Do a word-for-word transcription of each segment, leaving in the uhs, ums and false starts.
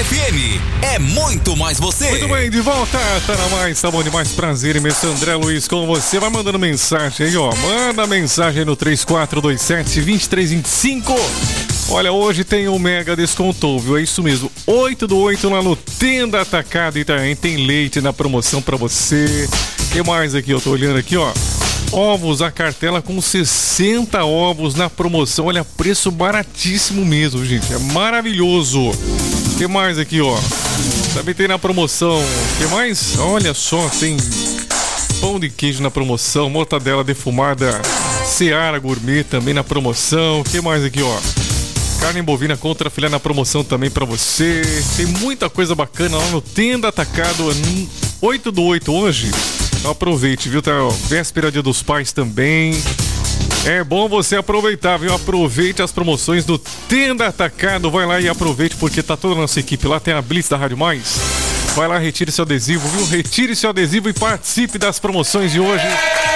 F M. É muito mais você. Muito bem, de volta. Tá na mais, tá bom demais. Prazer imenso, André Luiz com você. Vai mandando mensagem aí, ó. Manda mensagem no três quatro dois sete, dois três dois cinco. Olha, hoje tem um mega desconto, viu? É isso mesmo. oito do oito lá no Tenda Atacado Itaém. Tem leite na promoção pra você. O que mais aqui? Eu tô olhando aqui, ó. Ovos, a cartela com sessenta ovos na promoção. Olha, preço baratíssimo mesmo, gente. É maravilhoso. O que mais aqui, ó? Também tem na promoção. O que mais? Olha só, tem pão de queijo na promoção. Mortadela defumada Seara Gourmet também na promoção. O que mais aqui, ó? Carne bovina contra filé na promoção também pra você. Tem muita coisa bacana lá no Tenda Atacado. oito do oito hoje. Então aproveite, viu? Tá, ó, véspera Dia dos Pais também. É bom você aproveitar, viu? Aproveite as promoções do Tenda Atacado. Vai lá e aproveite, porque tá toda a nossa equipe lá. Tem a Blitz da Rádio Mais. Vai lá, retire seu adesivo, viu? Retire seu adesivo e participe das promoções de hoje.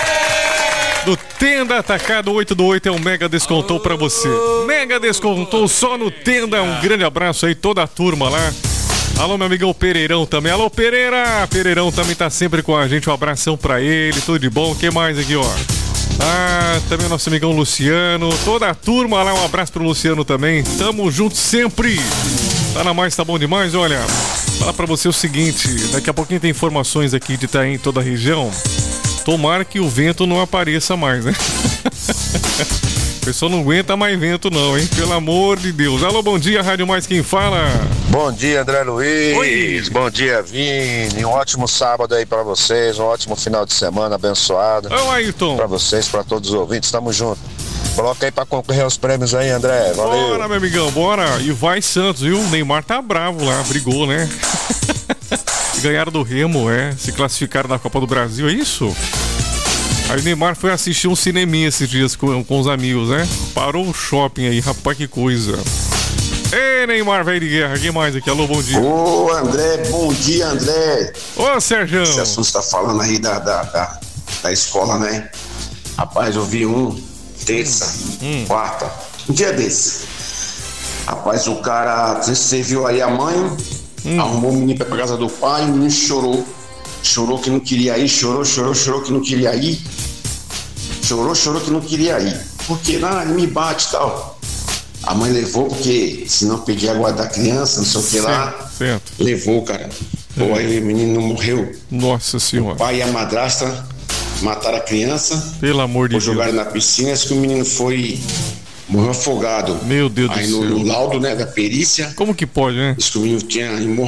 Do Tenda Atacado oito do oito é um mega descontou pra você. Mega descontou só no Tenda. Um grande abraço aí, toda a turma lá. Alô, meu amigão Pereirão também. Alô, Pereira! Pereirão também tá sempre com a gente. Um abração pra ele, tudo de bom. O que mais aqui, ó? Ah, também o nosso amigão Luciano. Toda a turma lá, um abraço pro Luciano também. Tamo junto sempre. Tá na mais, tá bom demais. Olha, falar pra você o seguinte. Daqui a pouquinho tem informações aqui de Itaém em toda a região. Tomara que o vento não apareça mais, né? O pessoal não aguenta mais vento não, hein? Pelo amor de Deus. Alô, bom dia, Rádio Mais, quem fala? Bom dia, André Luiz. Oi. Bom dia, Vini. Um ótimo sábado aí pra vocês, um ótimo final de semana abençoado. Ô, Ayrton. Pra vocês, pra todos os ouvintes, tamo junto. Coloca aí pra concorrer aos prêmios aí, André. Valeu. Bora, meu amigão, bora. E vai Santos, viu? O Neymar tá bravo lá, brigou, né? Ganharam do Remo, é. Se classificaram na Copa do Brasil, é isso? Aí o Neymar foi assistir um cineminha esses dias com, com os amigos, né? Parou o shopping aí, rapaz, que coisa. Ei, Neymar, velho de guerra, quem mais aqui? Alô, bom dia. Ô, André, bom dia, André. Ô, Sérgio. Esse assunto você tá falando aí da, da, da, da escola, né? Rapaz, eu vi um terça, hum. quarta, um dia desse. Rapaz, o cara, você viu aí a mãe, hum. arrumou o menino pra casa do pai, o menino chorou. Chorou que não queria ir, chorou, chorou, chorou que não queria ir. Chorou, chorou que não queria ir. Porque, ah, ele me bate e tal. A mãe levou, porque senão pedia a guarda da criança, não sei o que lá. Certo. Levou, cara. Pô, aí o menino morreu. Nossa senhora. O pai e a madrasta mataram a criança. Pelo amor de Deus. Jogaram na piscina, acho que o menino foi... Morreu afogado. Meu Deus aí do no, céu. no laudo, né, da perícia. Como que pode, né? Diz que o menino tinha